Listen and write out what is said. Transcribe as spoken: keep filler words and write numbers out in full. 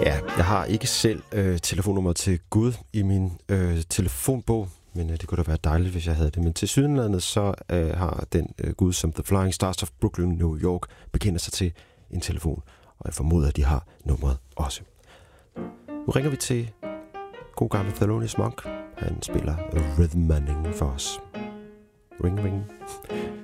Ja, jeg har ikke selv øh, telefonnummer til Gud i min øh, telefonbog, men øh, det kunne da være dejligt, hvis jeg havde det. Men til sydenlandet så øh, har den øh, Gud, som The Flying Stars of Brooklyn, New York, bekender sig til en telefon. Og jeg formoder, at de har nummeret også. Nu ringer vi til god gammel Thelonious Monk. Han spiller rhythm-manning for os. Ring, ring.